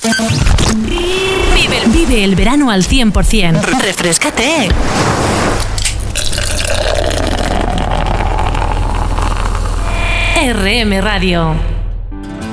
Vive el verano al 100%. Refréscate. RM Radio.